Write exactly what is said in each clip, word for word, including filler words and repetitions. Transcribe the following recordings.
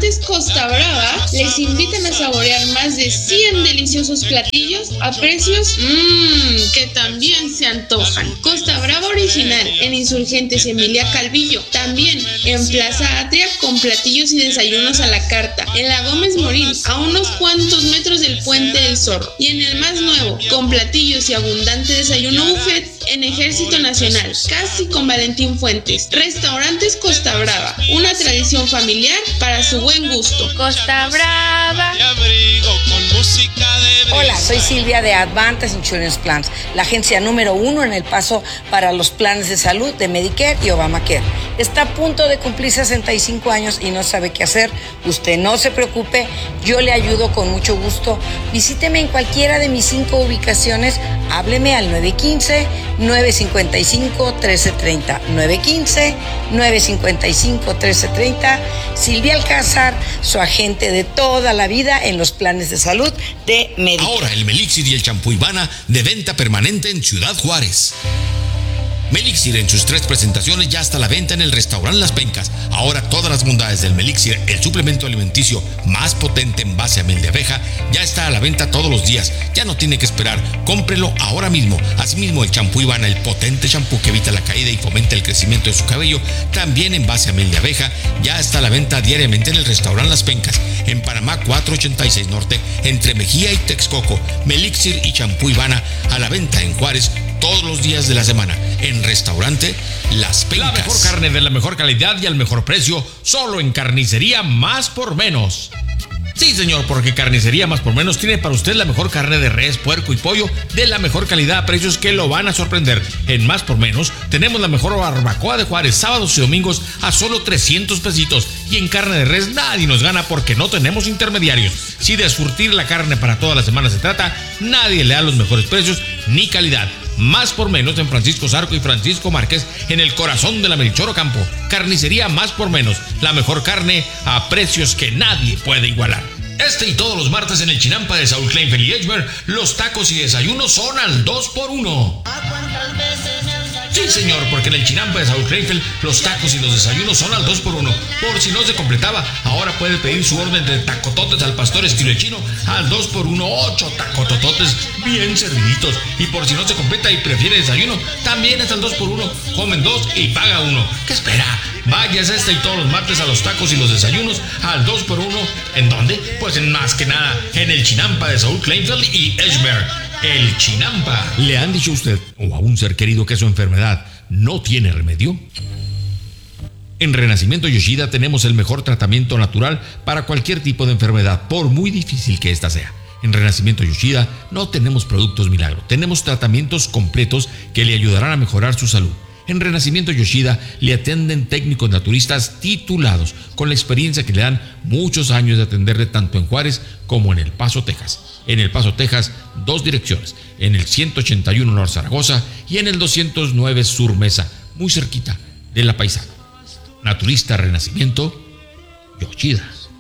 Restaurantes Costa Brava les invitan a saborear más de cien deliciosos platillos a precios mmm, que también se antojan. Costa Brava Original en Insurgentes Emilia Calvillo, también en Plaza Atria con platillos y desayunos a la carta, en la Gómez Morín a unos cuantos metros del Puente del Zorro, y en el más nuevo con platillos y abundante desayuno buffet en Ejército Nacional, casi con Valentín Fuentes. Restaurantes Costa Brava, una tradición familiar para su buen gusto. Costa Brava. Hola, soy Silvia de Advantage Insurance Plans, la agencia número uno en El Paso para los planes de salud de Medicare y Obamacare. Está a punto de cumplir sesenta y cinco años y no sabe qué hacer. Usted no se preocupe, yo le ayudo con mucho gusto. Visíteme en cualquiera de mis cinco ubicaciones. Hábleme al nueve uno cinco, nueve cinco cinco, uno tres tres cero. nueve uno cinco, nueve cinco cinco, uno tres tres cero. Silvia Alcázar, su agente de toda la vida en los planes de salud de Medicare. Ahora el Melixir y el champú Ivana de venta permanente en Ciudad Juárez. Melixir en sus tres presentaciones ya está a la venta en el restaurante Las Pencas. Ahora todas las bondades del Melixir, el suplemento alimenticio más potente en base a miel de abeja, ya está a la venta todos los días. Ya no tiene que esperar, cómprelo ahora mismo. Asimismo el champú Ivana, el potente champú que evita la caída y fomenta el crecimiento de su cabello, también en base a miel de abeja, ya está a la venta diariamente en el restaurante Las Pencas, en Panamá cuatrocientos ochenta y seis Norte, entre Mejía y Texcoco. Melixir y champú Ivana a la venta en Juárez todos los días de la semana en restaurante Las Pencas. La mejor carne de la mejor calidad y al mejor precio, solo en Carnicería Más por Menos. Sí, señor, porque Carnicería Más por Menos tiene para usted la mejor carne de res, puerco y pollo de la mejor calidad a precios que lo van a sorprender. En Más por Menos tenemos la mejor barbacoa de Juárez, sábados y domingos a solo trescientos pesitos. Y en carne de res nadie nos gana porque no tenemos intermediarios. Si de surtir la carne para toda la semana se trata, nadie le da los mejores precios ni calidad. Más por Menos en Francisco Zarco y Francisco Márquez, en el corazón de la Melchor Ocampo. Carnicería Más por Menos, la mejor carne a precios que nadie puede igualar. Este y todos los martes en el Chinampa de Saúl Kleinfeld y Edgemer, los tacos y desayunos son al dos por uno. Sí, señor, porque en el Chinampa de Saúl Kleinfeld, los tacos y los desayunos son al dos por uno. Por si no se completaba, ahora puede pedir su orden de tacototes al pastor estilo chino al dos por uno, ocho tacotototes bien serviditos. Y por si no se completa y prefiere desayuno, también es al dos por uno. Comen dos y paga uno. ¿Qué espera? Vayas este y todos los martes a los tacos y los desayunos al dos por uno. ¿En dónde? Pues en más que nada, en el Chinampa de Saúl Kleinfeld y Edgemer. El Chinampa. ¿Le han dicho a usted o a un ser querido que su enfermedad no tiene remedio? En Renacimiento Yoshida tenemos el mejor tratamiento natural para cualquier tipo de enfermedad, por muy difícil que ésta sea. En Renacimiento Yoshida no tenemos productos milagro, tenemos tratamientos completos que le ayudarán a mejorar su salud. En Renacimiento Yoshida le atienden técnicos naturistas titulados con la experiencia que le dan muchos años de atenderle tanto en Juárez como en El Paso, Texas. En El Paso, Texas, dos direcciones, en el ciento ochenta y uno Norte Zaragoza y en el doscientos nueve Sur Mesa, muy cerquita de La Paisana. Naturista Renacimiento Yoshida.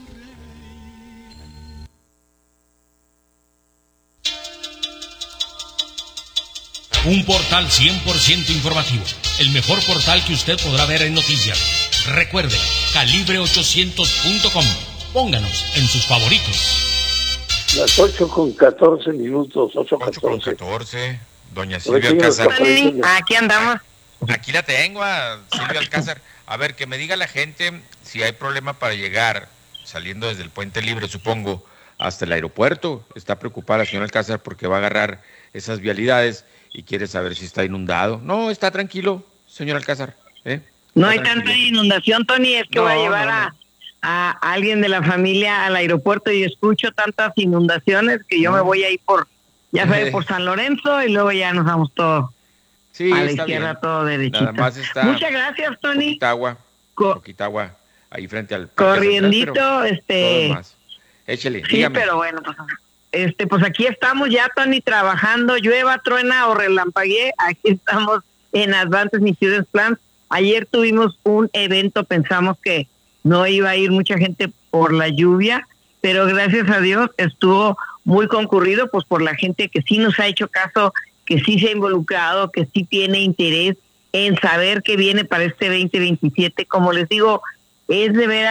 Un portal cien por ciento informativo. El mejor portal que usted podrá ver en noticias. Recuerde, calibre ochocientos punto com. Pónganos en sus favoritos. Las ocho con catorce minutos, ocho con catorce. Doña Silvia Alcázar. Aquí andamos. Aquí la tengo a Silvia Alcázar. A ver, que me diga la gente si hay problema para llegar, saliendo desde el Puente Libre, supongo, hasta el aeropuerto. Está preocupada la señora Alcázar porque va a agarrar esas vialidades y quiere saber si está inundado. No, está tranquilo, señor Alcázar. ¿eh? No hay tranquilo. Tanta inundación, Tony, es que no, voy a llevar no, no. A, a alguien de la familia al aeropuerto y escucho tantas inundaciones que yo no. me voy a ir por, ya sabes, por San Lorenzo y luego ya nos vamos todos sí, a la izquierda, bien. Todo derechito. Nada más está Muchas gracias, Tony. Poquita agua, Co- poquita agua ahí frente al... Corriendito, central, este... Échale, sí, dígame. pero bueno, pues... Este, pues aquí estamos ya, Tony, trabajando, llueva, truena o relampaguee, aquí estamos en Advantage Insurance Plans. Ayer tuvimos un evento, pensamos que no iba a ir mucha gente por la lluvia, pero gracias a Dios estuvo muy concurrido, pues por la gente que sí nos ha hecho caso, que sí se ha involucrado, que sí tiene interés en saber qué viene para este veinte veintisiete. Como les digo, es de veras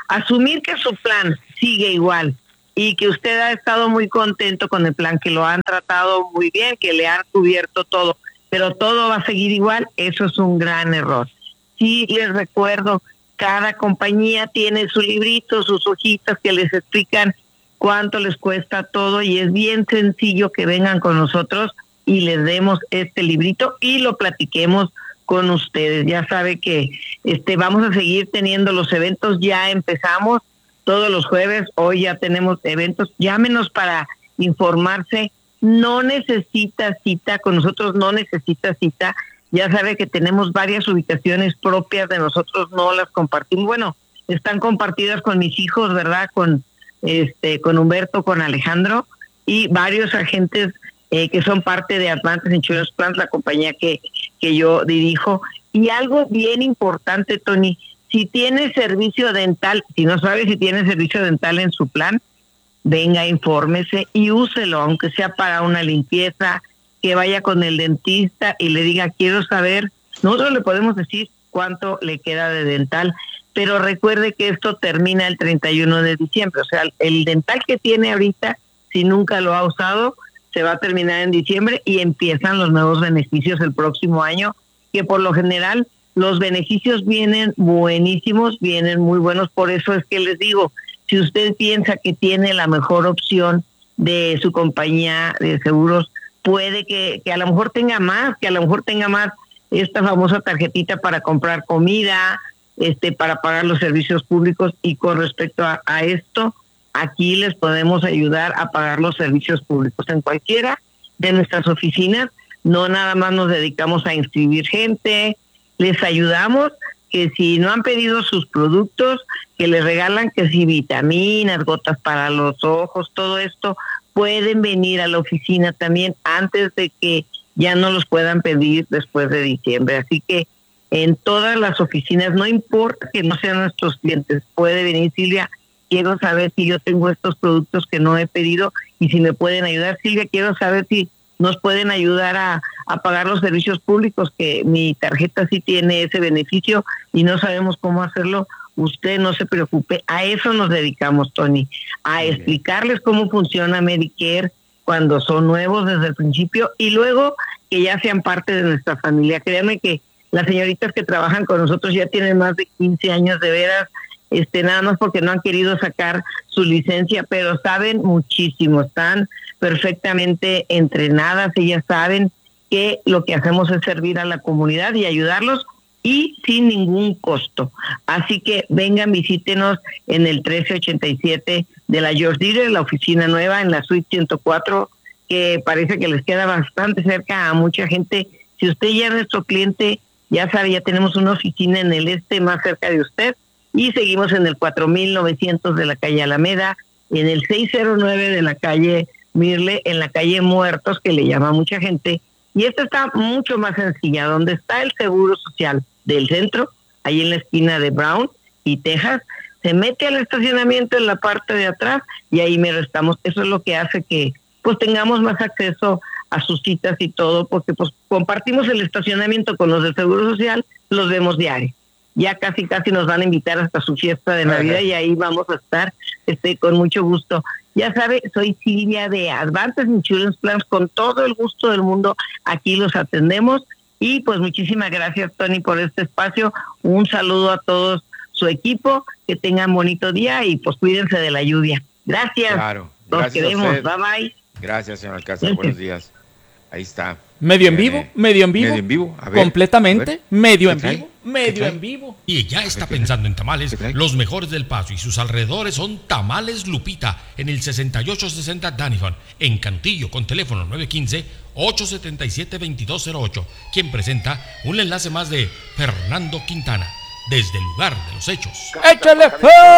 asumir que su plan sigue igual y que usted ha estado muy contento con el plan, que lo han tratado muy bien, que le han cubierto todo, pero todo va a seguir igual, eso es un gran error. Sí, les recuerdo, cada compañía tiene su librito, sus hojitas que les explican cuánto les cuesta todo, y es bien sencillo que vengan con nosotros y les demos este librito y lo platiquemos con ustedes. Ya sabe que este vamos a seguir teniendo los eventos, ya empezamos todos los jueves, hoy ya tenemos eventos, llámenos para informarse, no necesita cita, con nosotros no necesita cita, ya sabe que tenemos varias ubicaciones propias de nosotros, no las compartimos, bueno, están compartidas con mis hijos, ¿verdad? Con este, con Humberto, con Alejandro y varios agentes eh, que son parte de Advantage Insurance Plans, la compañía que, que yo dirijo. Y algo bien importante, Tony, si tiene servicio dental, si no sabe si tiene servicio dental en su plan, venga, infórmese y úselo, aunque sea para una limpieza, que vaya con el dentista y le diga, quiero saber, nosotros le podemos decir cuánto le queda de dental, pero recuerde que esto termina el treinta y uno de diciembre, o sea, el dental que tiene ahorita, si nunca lo ha usado, se va a terminar en diciembre y empiezan los nuevos beneficios el próximo año, que por lo general los beneficios vienen buenísimos, vienen muy buenos, por eso es que les digo, si usted piensa que tiene la mejor opción de su compañía de seguros, puede que, que a lo mejor tenga más, que a lo mejor tenga más esta famosa tarjetita para comprar comida, este, para pagar los servicios públicos, y con respecto a, a esto, aquí les podemos ayudar a pagar los servicios públicos en cualquiera de nuestras oficinas. No nada más nos dedicamos a inscribir gente, les ayudamos que si no han pedido sus productos, que les regalan que si vitaminas, gotas para los ojos, todo esto, pueden venir a la oficina también antes de que ya no los puedan pedir después de diciembre. Así que en todas las oficinas, no importa que no sean nuestros clientes, puede venir, Silvia, quiero saber si yo tengo estos productos que no he pedido y si me pueden ayudar. Silvia, quiero saber si nos pueden ayudar a, a pagar los servicios públicos, que mi tarjeta sí tiene ese beneficio y no sabemos cómo hacerlo. Usted no se preocupe, a eso nos dedicamos, Tony, a explicarles cómo funciona Medicare cuando son nuevos desde el principio y luego que ya sean parte de nuestra familia. Créanme que las señoritas que trabajan con nosotros ya tienen más de quince años, de veras, este, nada más porque no han querido sacar su licencia, pero saben muchísimo, están perfectamente entrenadas, ellas saben que lo que hacemos es servir a la comunidad y ayudarlos, y sin ningún costo. Así que vengan, visítenos en el trece ochenta y siete de la George Diller, la oficina nueva en la suite ciento cuatro, que parece que les queda bastante cerca a mucha gente. Si usted ya es nuestro cliente, ya sabe, ya tenemos una oficina en el este más cerca de usted, y seguimos en el cuatro mil novecientos de la calle Alameda, en el seiscientos nueve de la calle Mirle, en la calle Muertos, que le llama mucha gente. Y esta está mucho más sencilla, donde está el Seguro Social del centro, ahí en la esquina de Brown y Texas, se mete al estacionamiento en la parte de atrás y ahí mero estamos. Eso es lo que hace que pues tengamos más acceso a sus citas y todo, porque pues compartimos el estacionamiento con los del Seguro Social, los vemos diario. Ya casi casi nos van a invitar hasta su fiesta de Navidad y ahí vamos a estar este con mucho gusto. Ya sabe, soy Silvia de Advantage Insurance Plans, con todo el gusto del mundo, aquí los atendemos. Y pues muchísimas gracias, Tony, por este espacio. Un saludo a todos su equipo, que tengan bonito día y pues cuídense de la lluvia. Gracias. Claro. Nos queremos. Bye bye. Gracias, señor Alcázar. Buenos días. Ahí está. Medio en vivo, medio en vivo. Medio en vivo. A ver, completamente. a ver. Medio en ¿Qué vivo, medio en vivo. Y ya está pensando en tamales. Los mejores del Paso y sus alrededores son Tamales Lupita, en el sesenta y ocho sesenta Danifon, en Cantillo, con teléfono nueve uno cinco, ocho siete siete, dos dos cero ocho. Quien presenta un enlace más de Fernando Quintana, desde el lugar de los hechos. ¡Échale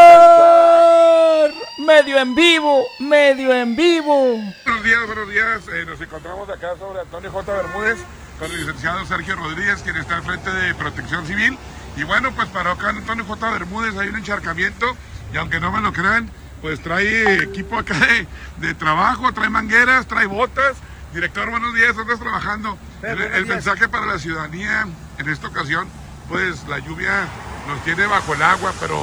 Fer! Medio en vivo, medio en vivo. Buenos días, buenos días. Eh, nos encontramos acá sobre Antonio J. Bermúdez con el licenciado Sergio Rodríguez, quien está al frente de Protección Civil. Y bueno, pues para acá en Antonio J. Bermúdez hay un encharcamiento, y aunque no me lo crean, pues trae equipo acá de, de trabajo, trae mangueras, trae botas. Director, buenos días, ¿dónde estás trabajando? El, el mensaje para la ciudadanía en esta ocasión, pues la lluvia nos tiene bajo el agua, pero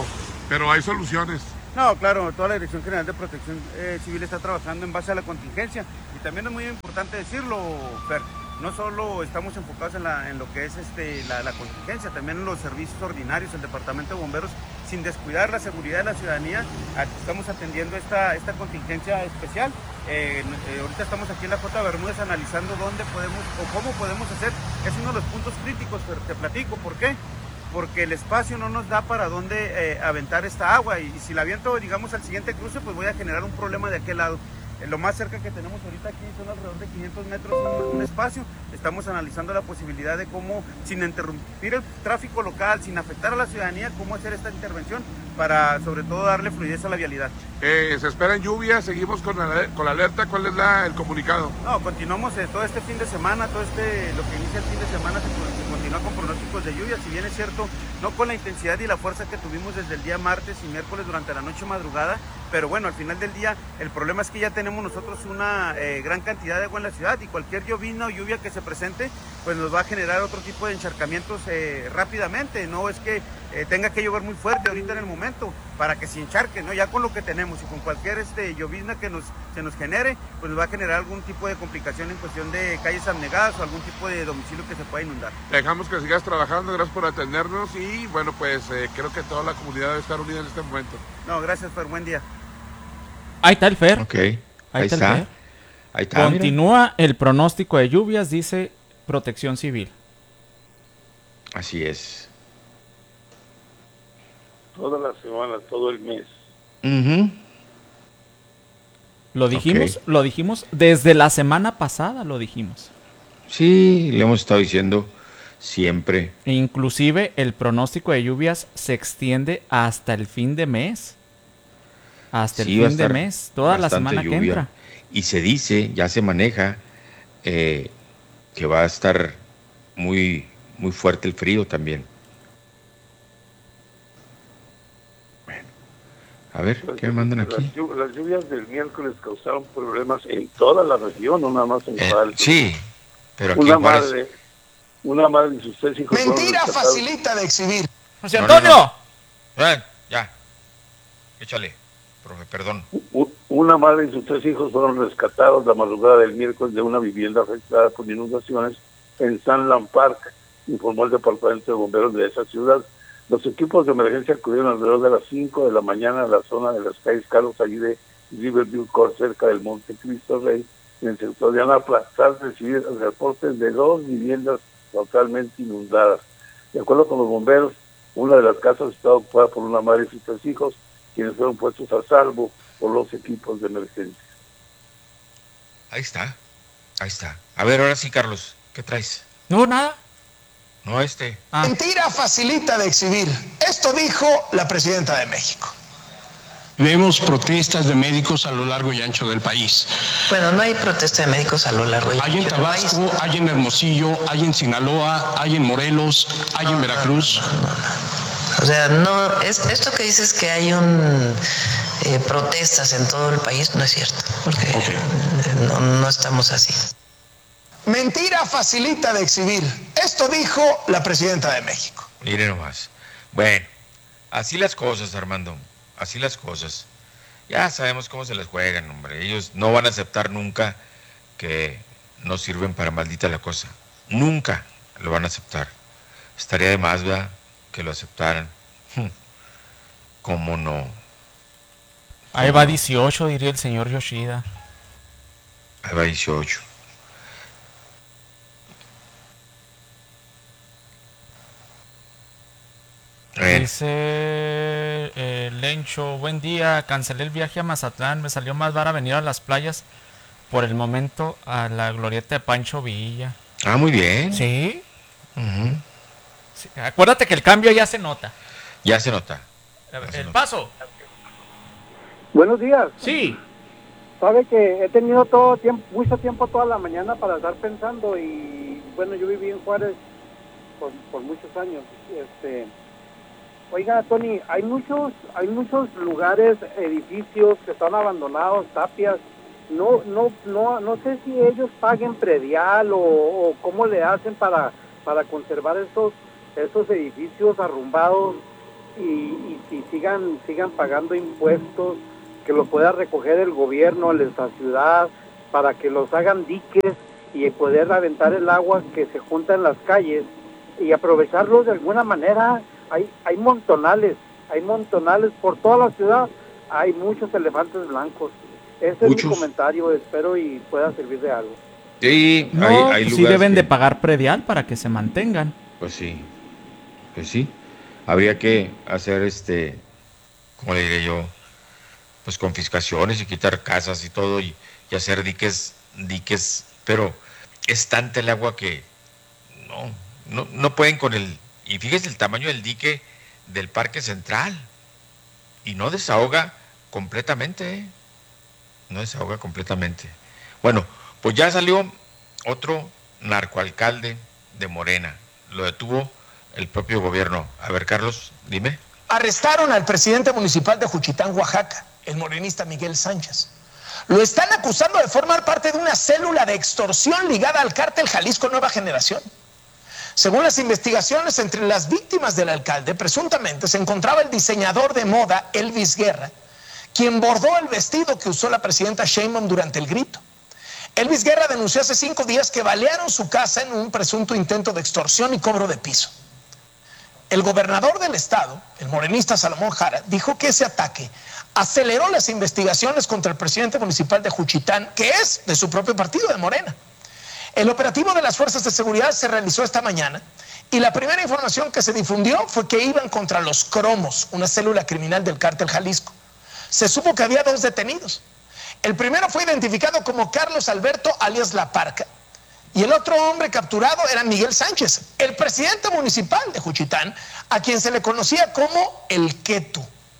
pero hay soluciones. No, claro, toda la Dirección General de Protección eh, Civil está trabajando en base a la contingencia y también es muy importante decirlo, Fer, no solo estamos enfocados en, la, en lo que es este, la, la contingencia, también en los servicios ordinarios, el Departamento de Bomberos, sin descuidar la seguridad de la ciudadanía, estamos atendiendo esta, esta contingencia especial. Eh, eh, ahorita estamos aquí en la J. Bermúdez analizando dónde podemos o cómo podemos hacer, es uno de los puntos críticos, Fer, te platico, ¿por qué? Porque el espacio no nos da para dónde eh, aventar esta agua y, y si la aviento, digamos, al siguiente cruce, pues voy a generar un problema de aquel lado. Eh, lo más cerca que tenemos ahorita aquí son alrededor de quinientos metros un, un espacio. Estamos analizando la posibilidad de cómo, sin interrumpir el tráfico local, sin afectar a la ciudadanía, cómo hacer esta intervención para, sobre todo, darle fluidez a la vialidad. Eh, se esperan lluvias, seguimos con la, con la alerta. ¿Cuál es la, el comunicado? No, continuamos eh, todo este fin de semana, todo este, lo que inicia el fin de semana se, se continúa con pronósticos de lluvia, si bien es cierto, no con la intensidad y la fuerza que tuvimos desde el día martes y miércoles durante la noche madrugada, pero bueno, al final del día el problema es que ya tenemos nosotros una eh, gran cantidad de agua en la ciudad y cualquier llovizna o lluvia que se presente, pues nos va a generar otro tipo de encharcamientos eh, rápidamente, no es que eh, tenga que llover muy fuerte ahorita en el momento para que se encharque, ¿no? Ya con lo que tenemos y con cualquier este, llovizna que nos, se nos genere, pues nos va a generar algún tipo de complicación en cuestión de calles abnegadas o algún tipo de domicilio que se pueda inundar. Dejamos que sigas trabajando, gracias por atendernos y bueno, pues eh, creo que toda la comunidad debe estar unida en este momento. No, gracias, Fer, buen día. Ahí está el Fer. Ok, ahí, ahí está. El Fer. Ahí está. Continúa mira. El pronóstico de lluvias, dice Protección Civil. Así es. Toda la semana, todo el mes. Uh-huh. Lo dijimos, okay. Lo dijimos desde la semana pasada, lo dijimos. Sí, le hemos estado diciendo siempre. E inclusive el pronóstico de lluvias se extiende hasta el fin de mes. Hasta sí, el fin de mes, toda la semana lluvia. Que entra. Y se dice, ya se maneja, eh, que va a estar muy, muy fuerte el frío también. Bueno, a ver, las, ¿qué me mandan aquí? Las, las lluvias del miércoles causaron problemas en toda la región, no nada más en eh, Juárez. Sí, pero aquí una Juárez... madre, una madre y sus tres hijos. Mentira facilita de exhibir. José Antonio. No, no, no. Ya, échale. Profe, perdón. Una madre y sus tres hijos fueron rescatados la madrugada del miércoles de una vivienda afectada por inundaciones en Sunland Park, informó el Departamento de Bomberos de esa ciudad. Los equipos de emergencia acudieron alrededor de las cinco de la mañana a la zona de las calles Carlos Aguirre y Riverview Court, cerca del Monte Cristo Rey, en el sector de Anapla, tras recibir el reporte de dos viviendas totalmente inundadas. De acuerdo con los bomberos, una de las casas está ocupada por una madre y sus tres hijos, quienes fueron puestos a salvo por los equipos de emergencia. Ahí está, ahí está. A ver, ahora sí, Carlos, ¿qué traes? No, nada. No, este. Ah. Mentira facilita de exhibir. Esto dijo la presidenta de México. Vemos protestas de médicos a lo largo y ancho del país. Bueno, no hay protesta de médicos a lo largo y ancho del país. Hay en Tabasco, hay en Hermosillo, hay en Sinaloa, hay en Morelos, hay no, en Veracruz. No, no, no, no. O sea, no, es, esto que dices que hay un eh, protestas en todo el país, no es cierto, porque okay. no, no estamos así. Mentira facilita de exhibir. Esto dijo la presidenta de México. Mire nomás. Bueno, así las cosas, Armando, así las cosas. Ya sabemos cómo se las juegan, hombre. Ellos no van a aceptar nunca que no sirven para maldita la cosa. Nunca lo van a aceptar. Estaría de más, ¿verdad?, que lo aceptaran. ¿Cómo no? Ahí va dieciocho, diría el señor Yoshida. Ahí va dieciocho. Dice eh, Lencho, buen día, cancelé el viaje a Mazatlán, me salió más barato venir a las playas por el momento a la glorieta de Pancho Villa. Ah, muy bien. Sí. Uh-huh. Sí, acuérdate que el cambio ya se nota. Ya se nota. Ya se el nota. paso. Buenos días. Sí. Sabe que he tenido todo tiempo, mucho tiempo toda la mañana para estar pensando y bueno, yo viví en Juárez por, por muchos años. Este, oiga, Tony, hay muchos, hay muchos lugares, edificios que están abandonados, tapias. No, no, no, no sé si ellos paguen predial o, o cómo le hacen para, para conservar estos, estos edificios arrumbados y, y, y sigan, sigan pagando impuestos, que lo pueda recoger el gobierno, la ciudad, para que los hagan diques y poder aventar el agua que se junta en las calles y aprovecharlos de alguna manera. Hay, hay montonales, hay montonales por toda la ciudad, hay muchos elefantes blancos. Ese muchos. Es mi comentario, espero y pueda servir de algo. Sí, no, hay, hay sí deben que... de pagar predial para que se mantengan. Pues sí, pues sí. Habría que hacer, este, ¿cómo le diré yo? Pues confiscaciones y quitar casas y todo y, y hacer diques, diques, pero es tanta el agua que no, no, no pueden con el, y fíjese el tamaño del dique del Parque Central y no desahoga completamente, ¿eh? No desahoga completamente. Bueno, pues ya salió otro narcoalcalde de Morena, lo detuvo el propio gobierno. A ver, Carlos, dime. Arrestaron al presidente municipal de Juchitán, Oaxaca, el morenista Miguel Sánchez. Lo están acusando de formar parte de una célula de extorsión ligada al cártel Jalisco Nueva Generación. Según las investigaciones, entre las víctimas del alcalde, presuntamente se encontraba el diseñador de moda Elvis Guerra, quien bordó el vestido que usó la presidenta Sheinbaum durante el grito. Elvis Guerra denunció hace cinco días que balearon su casa en un presunto intento de extorsión y cobro de piso. El gobernador del estado, el morenista Salomón Jara, dijo que ese ataque aceleró las investigaciones contra el presidente municipal de Juchitán, que es de su propio partido, de Morena. El operativo de las fuerzas de seguridad se realizó esta mañana y la primera información que se difundió fue que iban contra los Cromos, una célula criminal del cártel Jalisco. Se supo que había dos detenidos. El primero fue identificado como Carlos Alberto alias La Parca y el otro hombre capturado era Miguel Sánchez, el presidente municipal de Juchitán, a quien se le conocía como el Quetu.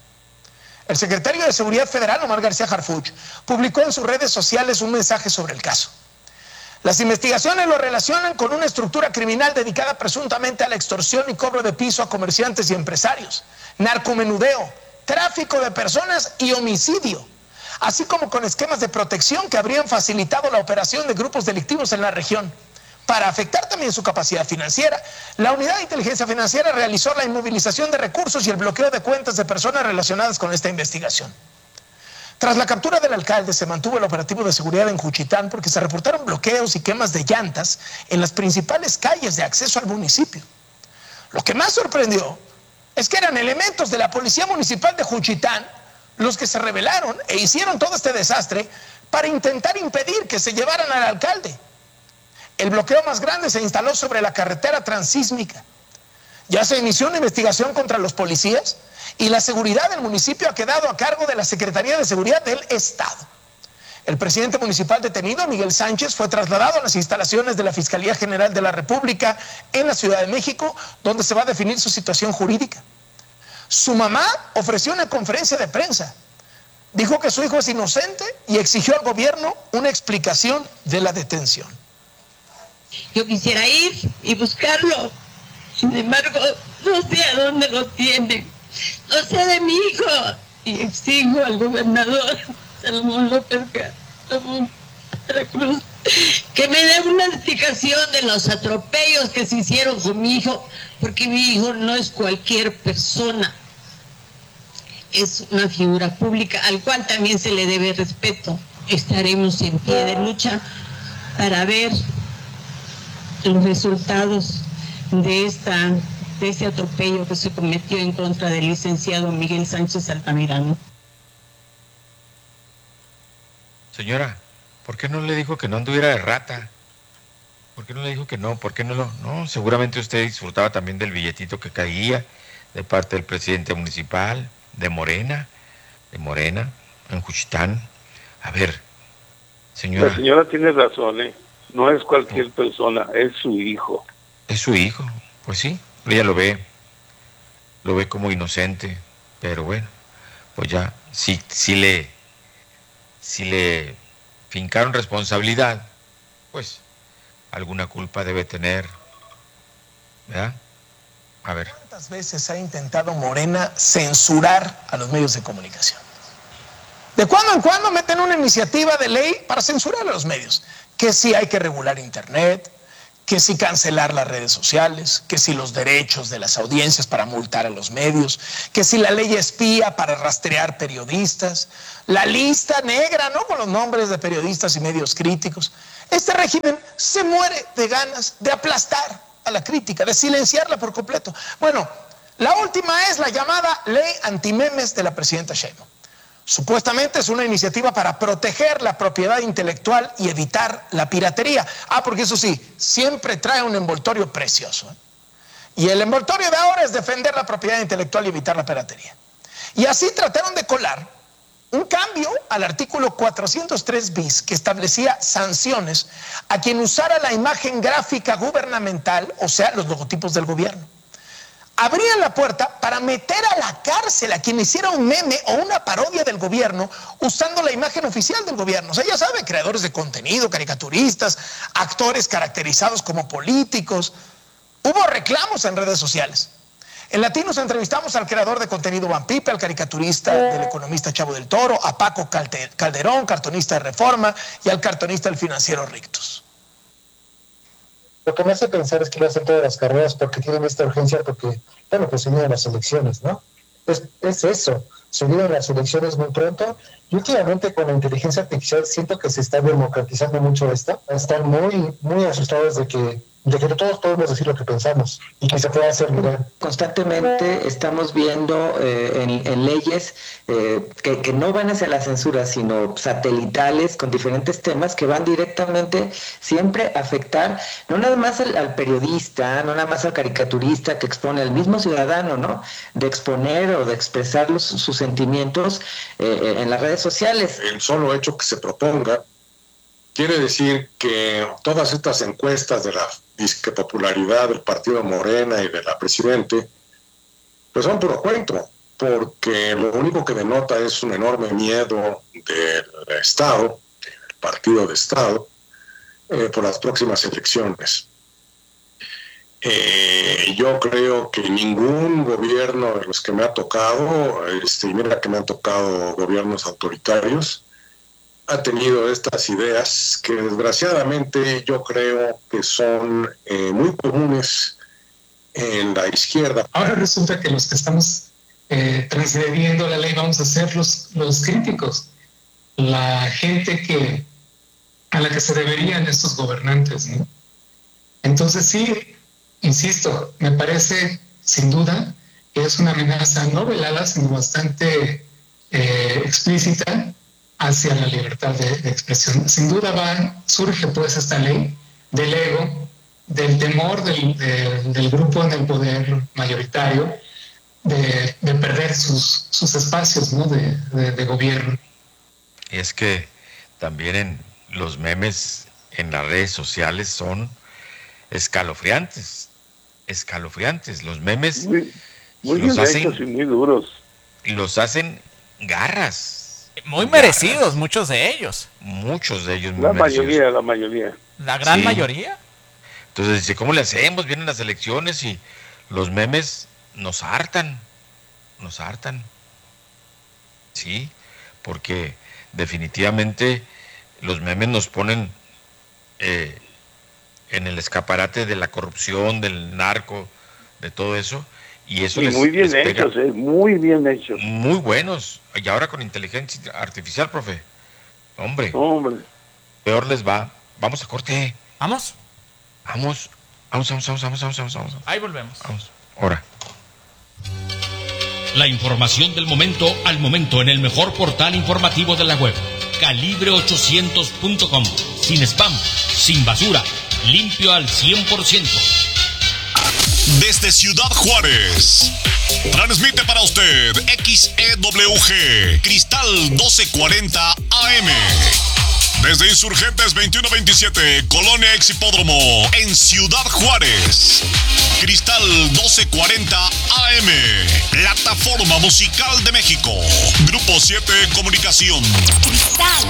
El secretario de Seguridad Federal, Omar García Harfuch, publicó en sus redes sociales un mensaje sobre el caso. Las investigaciones lo relacionan con una estructura criminal dedicada presuntamente a la extorsión y cobro de piso a comerciantes y empresarios, narcomenudeo, tráfico de personas y homicidio, así como con esquemas de protección que habrían facilitado la operación de grupos delictivos en la región. Para afectar también su capacidad financiera, la Unidad de Inteligencia Financiera realizó la inmovilización de recursos y el bloqueo de cuentas de personas relacionadas con esta investigación. Tras la captura del alcalde, se mantuvo el operativo de seguridad en Juchitán porque se reportaron bloqueos y quemas de llantas en las principales calles de acceso al municipio. Lo que más sorprendió es que eran elementos de la Policía Municipal de Juchitán los que se rebelaron e hicieron todo este desastre para intentar impedir que se llevaran al alcalde. El bloqueo más grande se instaló sobre la carretera transísmica. Ya se inició una investigación contra los policías y la seguridad del municipio ha quedado a cargo de la Secretaría de Seguridad del Estado. El presidente municipal detenido, Miguel Sánchez, fue trasladado a las instalaciones de la Fiscalía General de la República en la Ciudad de México, donde se va a definir su situación jurídica. Su mamá ofreció una conferencia de prensa. Dijo que su hijo es inocente y exigió al gobierno una explicación de la detención. Yo quisiera ir y buscarlo. Sin embargo, no sé a dónde lo tienen. No sé de mi hijo. Y exijo al gobernador Salomón López Salomón Cruz que me dé una explicación de los atropellos que se hicieron con mi hijo, porque mi hijo no es cualquier persona. Es una figura pública al cual también se le debe respeto. Estaremos en pie de lucha para ver los resultados de esta de este atropello que se cometió en contra del licenciado Miguel Sánchez Altamirano. Señora, ¿por qué no le dijo que no anduviera de rata? ¿Por qué no le dijo que no? ¿Por qué no lo...? No, seguramente usted disfrutaba también del billetito que caía de parte del presidente municipal, de Morena, de Morena, en Juchitán. A ver, señora... La señora tiene razón, ¿eh? No es cualquier persona, es su hijo. Es su hijo, pues sí, ella lo ve, lo ve como inocente, pero bueno, pues ya, si, si le, si le fincaron responsabilidad, pues alguna culpa debe tener, ¿verdad? A ver. ¿Cuántas veces ha intentado Morena censurar a los medios de comunicación? De cuando en cuando meten una iniciativa de ley para censurar a los medios, que sí hay que regular internet, que si cancelar las redes sociales, que si los derechos de las audiencias para multar a los medios, que si la ley espía para rastrear periodistas, la lista negra, ¿no?, con los nombres de periodistas y medios críticos. Este régimen se muere de ganas de aplastar a la crítica, de silenciarla por completo. Bueno, la última es la llamada ley antimemes de la presidenta Sheinbaum. Supuestamente es una iniciativa para proteger la propiedad intelectual y evitar la piratería. Ah, porque eso sí, siempre trae un envoltorio precioso, ¿eh? Y el envoltorio de ahora es defender la propiedad intelectual y evitar la piratería. Y así trataron de colar un cambio al artículo cuatrocientos tres bis que establecía sanciones a quien usara la imagen gráfica gubernamental, o sea, los logotipos del gobierno. Abrían la puerta para meter a la cárcel a quien hiciera un meme o una parodia del gobierno usando la imagen oficial del gobierno. O sea, ya sabe, creadores de contenido, caricaturistas, actores caracterizados como políticos. Hubo reclamos en redes sociales. En Latinos entrevistamos al creador de contenido Van Pipe, al caricaturista del Economista Chavo del Toro, a Paco Calderón, cartonista de Reforma, y al cartonista del Financiero Rictus. Lo que me hace pensar es que lo hacen todas las carreras porque tienen esta urgencia, porque, bueno, pues se vienen las elecciones, ¿no? Es, es eso, se vienen las elecciones muy pronto, y últimamente con la inteligencia artificial siento que se está democratizando mucho esto. Están muy, muy asustados de que, de que todos podemos decir lo que pensamos y que se pueda hacer mirar. Constantemente estamos viendo eh, en, en leyes eh, que, que no van hacia la censura, sino satelitales con diferentes temas que van directamente siempre a afectar no nada más al, al periodista, no nada más al caricaturista que expone, al mismo ciudadano, ¿no? De exponer o de expresar los, sus sentimientos eh, en las redes sociales. El solo hecho que se proponga quiere decir que todas estas encuestas de la disque popularidad del partido Morena y de la Presidente, pues son puro cuento, porque lo único que denota es un enorme miedo del Estado, el partido de Estado, eh, por las próximas elecciones. Eh, yo creo que ningún gobierno de los que me ha tocado, este, y mira que me han tocado gobiernos autoritarios, ha tenido estas ideas que desgraciadamente yo creo que son eh, muy comunes en la izquierda. Ahora resulta que los que estamos eh, transgrediendo la ley vamos a ser los, los críticos, la gente que a la que se deberían estos gobernantes, ¿no? Entonces sí, insisto, me parece sin duda que es una amenaza no velada, sino bastante eh, explícita hacia la libertad de, de expresión. Sin duda va, surge pues esta ley del ego, del temor del, de, del grupo en el poder mayoritario, de, de perder sus, sus espacios, ¿no?, de, de, de gobierno. Es que también en los memes en las redes sociales son escalofriantes, escalofriantes. Los memes muy, muy los bien hacen, hechos y muy duros. los hacen garras. Muy merecidos, muchos de ellos. Muchos de ellos muy La merecidos. mayoría, la mayoría. La gran Sí. mayoría. Entonces dice, ¿cómo le hacemos? Vienen las elecciones y los memes nos hartan, nos hartan. Sí, porque definitivamente los memes nos ponen eh, en el escaparate de la corrupción, del narco, de todo eso. Y eso Y les, muy bien les pega. hechos, eh, muy bien hechos. Muy buenos. Y ahora con inteligencia artificial, profe. Hombre. Hombre. Peor les va. Vamos a corte. ¿Vamos? Vamos. Vamos, vamos, vamos, vamos, vamos, vamos. vamos. Ahí volvemos. Vamos. Ahora. La información del momento al momento en el mejor portal informativo de la web. calibre ochocientos punto com. Sin spam, sin basura, limpio al cien por ciento. Desde Ciudad Juárez, transmite para usted X E W G, Cristal doce cuarenta A M. Desde Insurgentes veintiuno veintisiete, Colonia Ex Hipódromo, en Ciudad Juárez. Cristal doce cuarenta A M, Plataforma Musical de México. Grupo siete Comunicación. Cristal.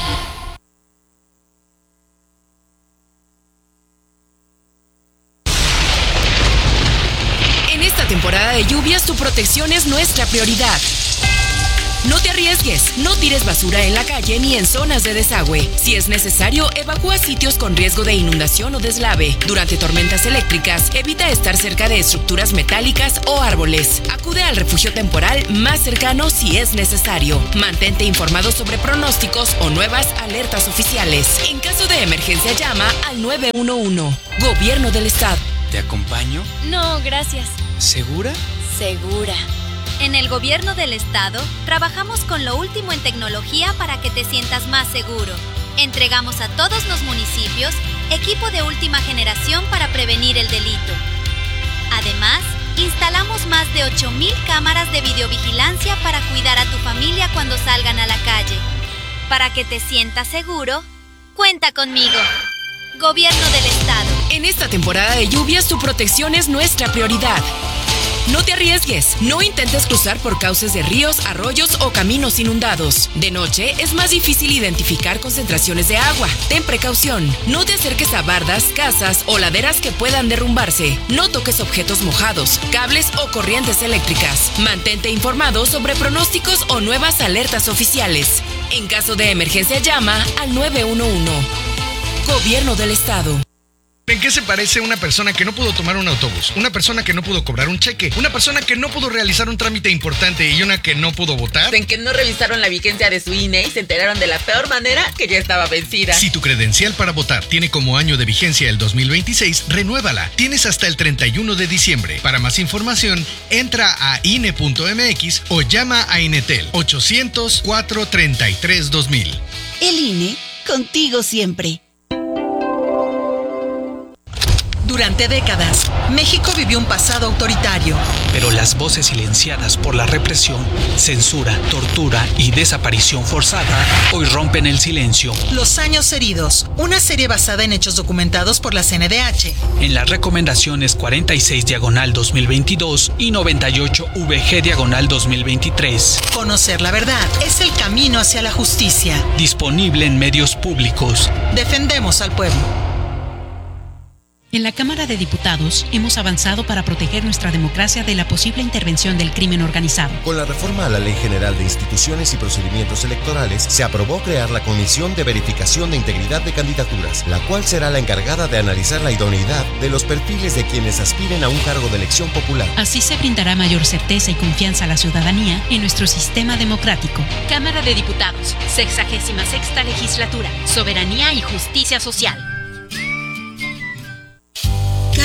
En esta temporada de lluvias, tu protección es nuestra prioridad. No te arriesgues arriesgues. No tires basura en la calle ni en zonas de desagüe. Si es necesario, evacúa sitios con riesgo de inundación o deslave. Durante tormentas eléctricas, evita estar cerca de estructuras metálicas o árboles. Acude al refugio temporal más cercano si es necesario. Mantente informado sobre pronósticos o nuevas alertas oficiales. En caso de emergencia, llama al nueve uno uno. Gobierno del Estado. ¿Te acompaño? No, gracias. ¿Segura? Segura. En el Gobierno del Estado, trabajamos con lo último en tecnología para que te sientas más seguro. Entregamos a todos los municipios equipo de última generación para prevenir el delito. Además, instalamos más de ocho mil cámaras de videovigilancia para cuidar a tu familia cuando salgan a la calle. Para que te sientas seguro, cuenta conmigo. Gobierno del Estado. En esta temporada de lluvias, tu protección es nuestra prioridad. No te arriesgues, no intentes cruzar por cauces de ríos, arroyos o caminos inundados. De noche es más difícil identificar concentraciones de agua. Ten precaución, no te acerques a bardas, casas o laderas que puedan derrumbarse. No toques objetos mojados, cables o corrientes eléctricas. Mantente informado sobre pronósticos o nuevas alertas oficiales. En caso de emergencia, llama al nueve uno uno. Gobierno del Estado. ¿En qué se parece una persona que no pudo tomar un autobús? Una persona que no pudo cobrar un cheque, una persona que no pudo realizar un trámite importante y una que no pudo votar. En que no revisaron la vigencia de su I N E y se enteraron de la peor manera que ya estaba vencida. Si tu credencial para votar tiene como año de vigencia el dos mil veintiséis, renuévala. Tienes hasta el treinta y uno de diciembre. Para más información, entra a I N E punto M X o llama a Inetel ochocientos, cuatrocientos treinta y tres, dos mil. El I N E, contigo siempre. Durante décadas, México vivió un pasado autoritario. Pero las voces silenciadas por la represión, censura, tortura y desaparición forzada hoy rompen el silencio. Los años heridos, una serie basada en hechos documentados por la C N D H. En las recomendaciones cuarenta y seis diagonal dos mil veintidós y noventa y ocho V G diagonal dos mil veintitrés. Conocer la verdad es el camino hacia la justicia. Disponible en medios públicos. Defendemos al pueblo. En la Cámara de Diputados hemos avanzado para proteger nuestra democracia de la posible intervención del crimen organizado. Con la reforma a la Ley General de Instituciones y Procedimientos Electorales, se aprobó crear la Comisión de Verificación de Integridad de Candidaturas, la cual será la encargada de analizar la idoneidad de los perfiles de quienes aspiren a un cargo de elección popular. Así se brindará mayor certeza y confianza a la ciudadanía en nuestro sistema democrático. Cámara de Diputados, sexagésima sexta legislatura, soberanía y justicia social.